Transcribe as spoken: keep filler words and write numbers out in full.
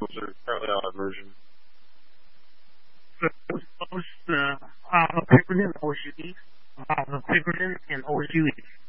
those are currently on immersion. So those uh, uh, Peppermint or Oshiki, uh, Peppermint and Oshiki